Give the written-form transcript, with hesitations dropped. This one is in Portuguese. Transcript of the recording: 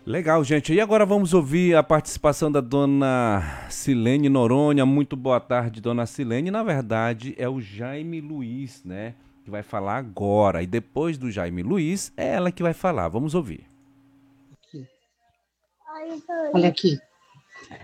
Legal, gente. E agora vamos ouvir a participação da dona Silene Noronha. Muito boa tarde, dona Silene. Na verdade, é o Jaime Luiz, né? Que vai falar agora. E depois do Jaime Luiz, é ela que vai falar. Vamos ouvir. Aqui. Olha aqui.